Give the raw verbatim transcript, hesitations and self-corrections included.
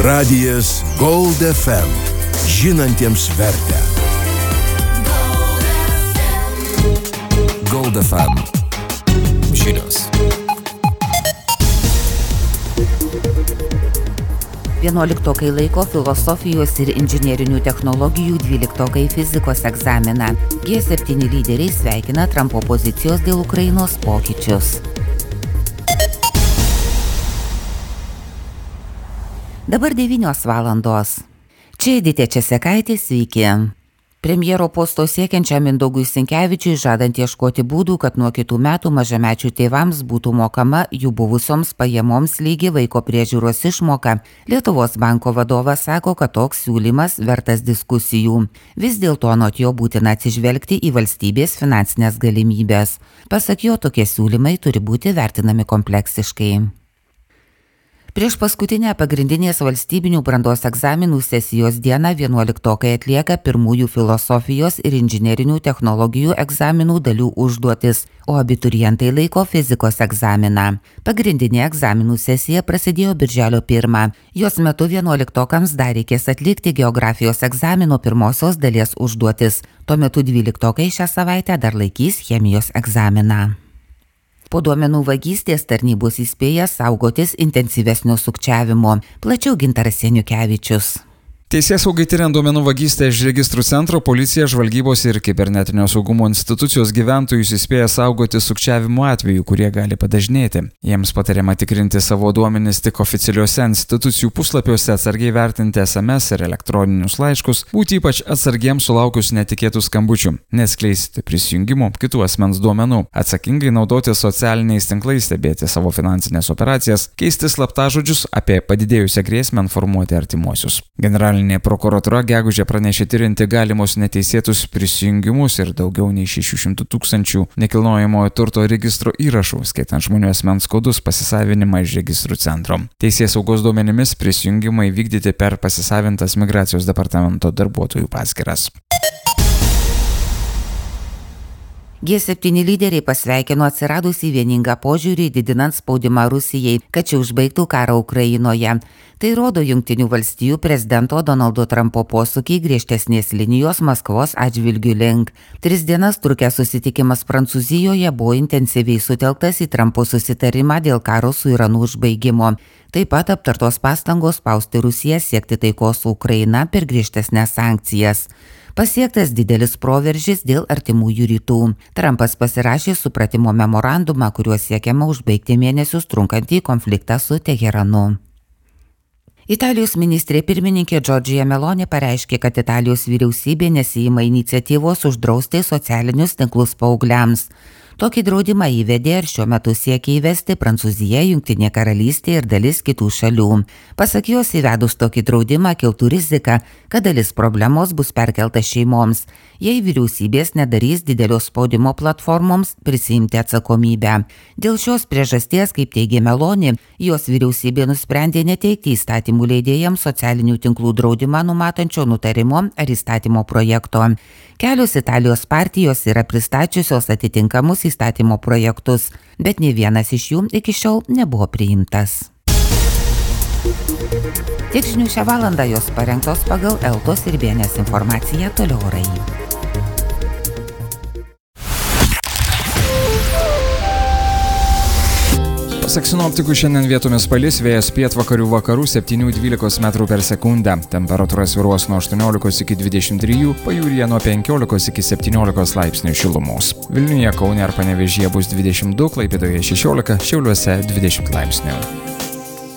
Radijas Gold F M. Žinantiems vertę. Gold F M. Žinios. Vienuoliktokai laiko filosofijos ir inžinerinių technologijų, dvyliktokai fizikos egzaminą. G septyni lyderiai sveikina Trumpo pozicijos dėl Ukrainos pokyčius. Dabar devynios valandos. Čia Editė Česekaitė, sveiki. Premjero posto siekiančiam Mindaugui Sinkevičiui žadant ieškoti būdų, kad nuo kitų metų mažamečių tėvams būtų mokama jų buvusioms pajamoms lygi vaiko priežiūros išmoka. Lietuvos banko vadovas sako, kad toks siūlymas vertas diskusijų. Vis dėlto anot jo būtina atsižvelgti į valstybės finansinės galimybės. Pasak jo, tokie siūlymai turi būti vertinami kompleksiškai. Prieš paskutinę pagrindinės valstybinių brandos egzaminų sesijos dieną vienuoliktokai atlieka pirmųjų filosofijos ir inžinerinių technologijų egzaminų dalių užduotis, o abiturientai laiko fizikos egzaminą. Pagrindinė egzaminų sesija prasidėjo birželio pirmą. Jos metu vienuoliktokams dar reikės atlikti geografijos egzamino pirmosios dalies užduotis. Tuo metu dvyliktokai šią savaitę dar laikys chemijos egzaminą. Po duomenų vagystės tarnybos įspėja saugotis intensyvesnio sukčiavimo. Plačiau Gintaras Seniukevičius. Teisėsaugai tiriant duomenų vagystę iš registrų centro, policija, žvalgybos ir kibernetinio saugumo institucijos gyventojus įspėja saugoti sukčiavimo atvejų, kurie gali padažnėti. Jiems patariama tikrinti savo duomenis tik oficialiuose institucijų puslapiuose, atsargiai vertinti S M S ir elektroninius laiškus, būti ypač atsargiems sulaukus netikėtų skambučių, neskleisti prisijungimo kitų asmens duomenų, atsakingai naudoti socialiniais tinklais, stebėti savo finansinės operacijas, keisti slaptažodžius, apie padidėjusią grėsmę informuoti artimuosius. Generalinė Prokuratūra gegužę pranešė tirinti galimus neteisėtus prisijungimus ir daugiau nei šešių šimtų tūkstančių nekilnojamojo turto registro įrašų, skaitant žmonių asmens kodus, pasisavinimą iš registrų centro. Teisėsaugos duomenimis prisijungimai vykdyti per pasisavintas migracijos departamento darbuotojų paskyras. G septyni lyderiai pasveikino atsiradusį vieningą požiūrį, didinant spaudimą Rusijai, kad čia užbaigtų karą Ukrainoje. Tai rodo Jungtinių valstijų prezidento Donaldo Trumpo posūkį griežtesnės linijos Maskvos atžvilgių link. Tris dienas trukęs susitikimas Prancūzijoje buvo intensyviai sutelktas į Trumpo susitarimą dėl karo su Iranu užbaigimo. Taip pat aptartos pastangos spausti Rusiją siekti taikos su Ukraina per griežtesnės sankcijas. Pasiektas didelis proveržis dėl artimųjų rytų. Trumpas pasirašė supratimo memorandumą, kuriuo siekiama užbaigti mėnesius trunkantį konfliktą su Teheranu. Italijos ministrė pirmininkė Giorgia Meloni pareiškė, kad Italijos vyriausybė nesiima iniciatyvos uždrausti socialinius tinklus paaugliams. Tokį draudimą įvedė ir šiuo metu siekia įvesti Prancūzija, Jungtinė karalystė ir dalis kitų šalių. Pasak jos, įvedus tokį draudimą kiltų rizika, kad dalis problemos bus perkelta šeimoms, jei vyriausybės nedarys didelio spaudimo platformoms prisiimti atsakomybę. Dėl šios priežasties, kaip teigė Meloni, jos vyriausybė nusprendė neteikti įstatymų leidėjams socialinių tinklų draudimą numatančio nutarimo ar įstatymo projekto. Kelios Italijos partijos yra pristačiusios atitinkamus įstatymo projektus, bet nė vienas iš jų iki šiol nebuvo priimtas. Tiek žinių šią valandą, jos parengtos pagal Eltos ir Bienės informaciją, toliau orai. Pasak sinoptikų, šiandien vietomis palis, vėjas pietvakarių vakarų septynių dvylikos metrų per sekundę. Temperatūra svyruos nuo aštuoniolikos iki dvidešimt trijų, pajūryje nuo penkiolikos iki septyniolikos laipsnių šilumos. Vilniuje, Kaune ar Panevėžyje bus dvidešimt du, Klaipėdoje šešiolika, Šiauliuose dvidešimt laipsnių.